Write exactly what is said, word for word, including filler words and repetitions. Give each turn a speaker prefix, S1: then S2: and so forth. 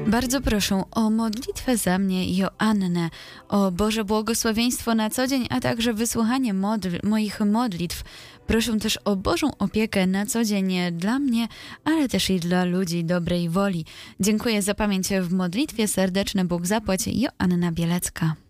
S1: Bardzo proszę o modlitwę za mnie, Joannę, o Boże błogosławieństwo na co dzień, a także wysłuchanie modl- moich modlitw. Proszę też o Bożą opiekę na co dzień dla mnie, ale też i dla ludzi dobrej woli. Dziękuję za pamięć w modlitwie. Serdeczny Bóg zapłać. Joanna Bielecka.